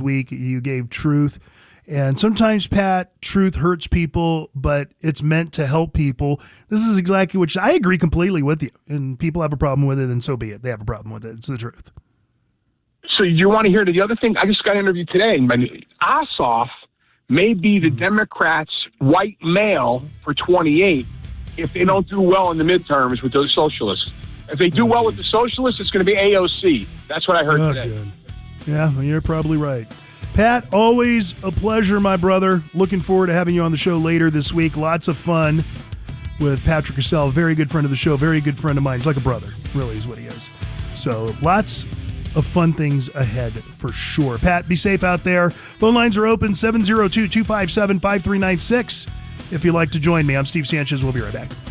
week. You gave truth. And sometimes, Pat, truth hurts people, but it's meant to help people. This is exactly which I agree completely with you. And people have a problem with it, and so be it. They have a problem with it. It's the truth. So you want to hear the other thing? I just got interviewed today. Ossoff may be the Democrats' white male for 28 if they don't do well in the midterms with those socialists. If they do well with the socialists, it's going to be AOC. That's what I heard today. Good. Yeah, well, you're probably right. Pat, always a pleasure, my brother. Looking forward to having you on the show later this week. Lots of fun with Patrick Cassell, very good friend of the show, very good friend of mine. He's like a brother, really is what he is. So lots of fun things ahead for sure. Pat, be safe out there. Phone lines are open, 702-257-5396. If you'd like to join me, I'm Steve Sanchez. We'll be right back.